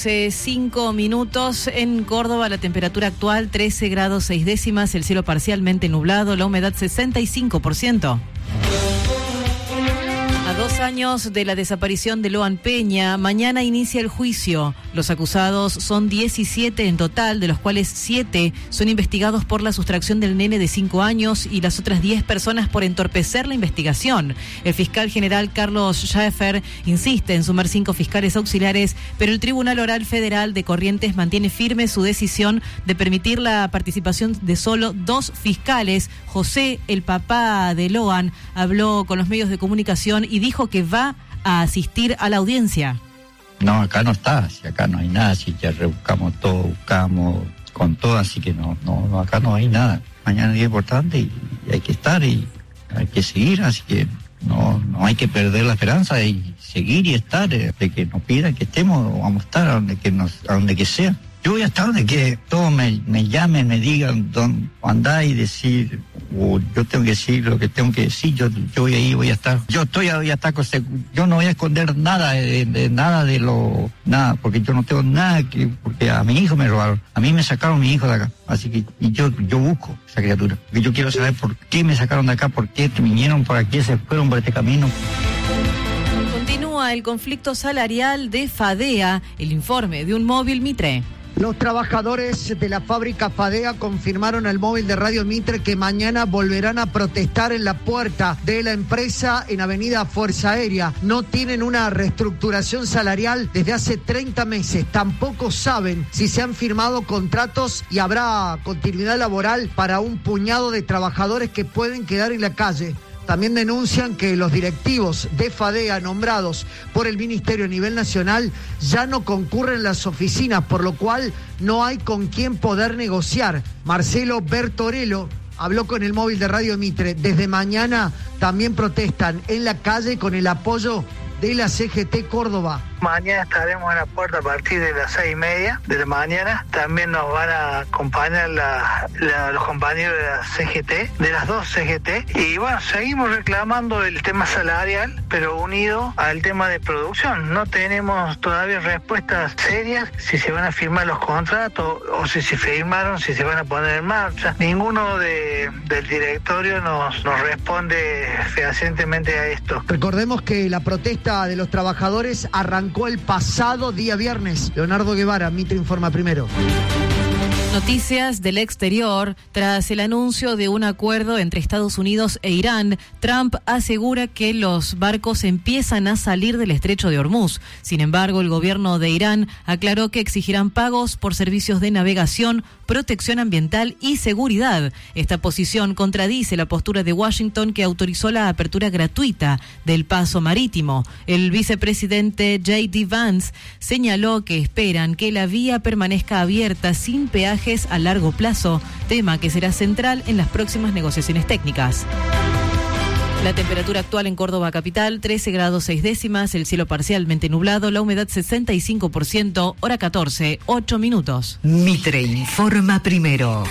Hace 5 minutos en Córdoba, la temperatura actual 13 grados 6 décimas, el cielo parcialmente nublado, la humedad 65%. A 2 años de la desaparición de Loan Peña, mañana inicia el juicio. Los acusados son 17 en total, de los cuales 7 son investigados por la sustracción del nene de 5 años y las otras 10 personas por entorpecer la investigación. El fiscal general Carlos Schaeffer insiste en sumar 5 fiscales auxiliares, pero el Tribunal Oral Federal de Corrientes mantiene firme su decisión de permitir la participación de solo 2 fiscales. José, el papá de Loan, habló con los medios de comunicación y dijo que va a asistir a la audiencia. No, acá no está, si acá no hay nada, si ya rebuscamos todo, buscamos con todo, así que no, acá no hay nada. Mañana es día importante y hay que estar y hay que seguir, así que no hay que perder la esperanza y seguir y estar, de que nos pidan que estemos, vamos a estar a donde que sea. Yo voy a estar donde que todos me llamen, me digan dónde andar y decir, o yo tengo que decir lo que tengo que decir, yo voy ahí, voy a estar. Yo no voy a esconder nada nada, porque yo no tengo nada porque a mi hijo me robaron, a mí me sacaron mi hijo de acá, así que y yo busco esa criatura, porque yo quiero saber por qué me sacaron de acá, por qué vinieron por aquí, se fueron por este camino. Continúa el conflicto salarial de Fadea, el informe de un móvil Mitre. Los trabajadores de la fábrica Fadea confirmaron al móvil de Radio Mitre que mañana volverán a protestar en la puerta de la empresa en Avenida Fuerza Aérea. No tienen una reestructuración salarial desde hace 30 meses. Tampoco saben si se han firmado contratos y habrá continuidad laboral para un puñado de trabajadores que pueden quedar en la calle. También denuncian que los directivos de Fadea nombrados por el Ministerio a nivel nacional ya no concurren en las oficinas, por lo cual no hay con quién poder negociar. Marcelo Bertorello habló con el móvil de Radio Mitre. Desde mañana también protestan en la calle con el apoyo de la CGT Córdoba. Mañana estaremos en la puerta a partir de las 6:30 de la mañana. También nos van a acompañar los compañeros de la CGT, de las 2 CGT. Y bueno, seguimos reclamando el tema salarial, pero unido al tema de producción. No tenemos todavía respuestas serias si se van a firmar los contratos o si se firmaron, si se van a poner en marcha. Ninguno del directorio nos responde fehacientemente a esto. Recordemos que la protesta de los trabajadores arrancó el pasado día viernes. Leonardo Guevara, Mitre Informa Primero. Noticias del exterior. Tras el anuncio de un acuerdo entre Estados Unidos e Irán, Trump asegura que los barcos empiezan a salir del estrecho de Hormuz. Sin embargo, el gobierno de Irán aclaró que exigirán pagos por servicios de navegación, protección ambiental y seguridad. Esta posición contradice la postura de Washington, que autorizó la apertura gratuita del paso marítimo. El vicepresidente J.D. Vance señaló que esperan que la vía permanezca abierta sin peaje a largo plazo, tema que será central en las próximas negociaciones técnicas. La temperatura actual en Córdoba capital, 13 grados 6 décimas, el cielo parcialmente nublado, la humedad 65%, hora 14, 8 minutos. Mitre Informa Primero.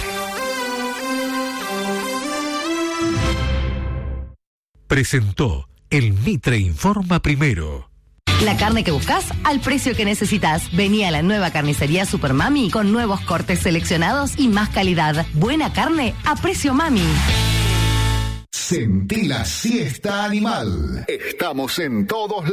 Presentó el Mitre Informa Primero. La carne que buscas al precio que necesitas. Vení a la nueva carnicería Super Mami con nuevos cortes seleccionados y más calidad. Buena carne a precio Mami. Sentí la siesta animal. Estamos en todos